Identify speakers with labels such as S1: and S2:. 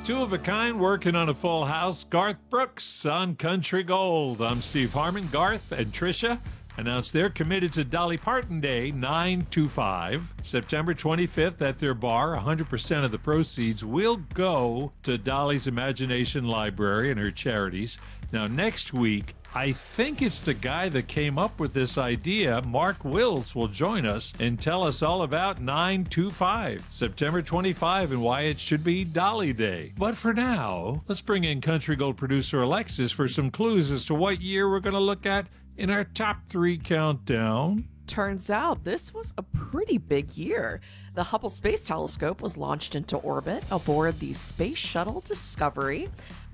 S1: Two of a kind working on a full house. Garth Brooks on Country Gold. I'm Steve Harmon. Garth and Trisha announced they're committed to Dolly Parton Day 925, September 25th at their bar. 100% of the proceeds will go to Dolly's Imagination Library and her charities. Now, next week, I think it's the guy that came up with this idea. Mark Wills will join us and tell us all about 925, September 25, and why it should be Dolly Day. But for now, let's bring in Country Gold producer Alexis for some clues as to what year we're going to look at in our top 3 countdown.
S2: Turns out this was a pretty big year. The Hubble Space Telescope was launched into orbit aboard the Space Shuttle Discovery.